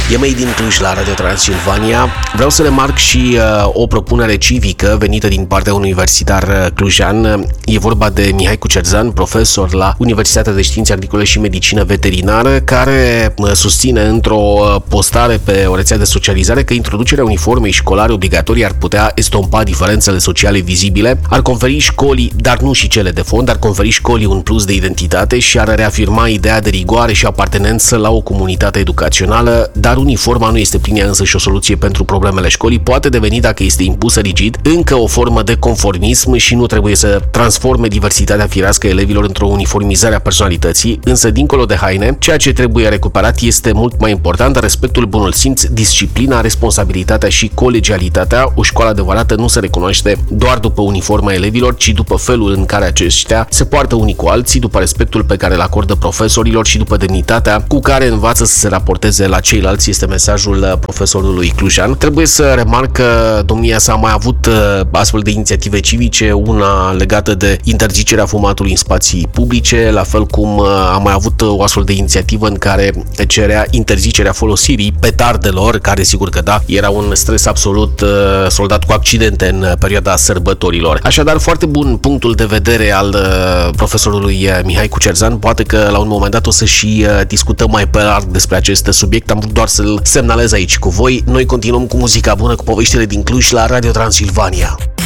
E Made in Cluj la Radio Transilvania. Vreau să remarc și o propunere civică venită din partea unui universitar clujan. E vorba de Mihai Cucerzan, profesor la Universitatea de Științe Agricole și Medicină Veterinară, care susține într-o postare pe o rețea de socializare că introducerea uniformei școlare obligatorii ar putea estompa diferențele sociale vizibile, ar conferi școlii, dar nu și cele de fond, ar conferi școlii un plus de identitate și ar reafirma ideea de rigoare și apartenență la o comunitate educațională, dar uniforma nu este prin ea însă și o soluție pentru problemele școlii, poate deveni, dacă este impusă rigid, încă o formă de conformism și nu trebuie să transforme diversitatea firească a elevilor într-o uniformizare a personalității, însă dincolo de haine, ceea ce trebuie recuperat este mult mai important: respectul, bunul simț, disciplina, responsabilitatea și colegialitatea. O școală adevărată nu se recunoaște doar după uniforma elevilor, ci după felul în care aceștia se poartă unii cu alții, după respectul pe care îl acordă profesorilor și după demnitatea cu care învață să se raporteze la ceilalți. Este mesajul profesorului clujan. Trebuie să remarc că domnia sa a mai avut astfel de inițiative civice, una legată de interzicerea fumatului în spații publice, la fel cum a mai avut o astfel de inițiativă în care cerea interzicerea folosirii petardelor, care sigur că da, era un stres absolut soldat cu accidente în perioada sărbătorilor. Așadar, foarte bun punctul de vedere al profesorului Mihai Cucerzan. Poate că la un moment dat o să și discutăm mai pe larg despre acest subiect. Am vrut doar să-l semnalez aici cu voi. Noi continuăm cu muzica bună, cu poveștile din Cluj la Radio Transilvania.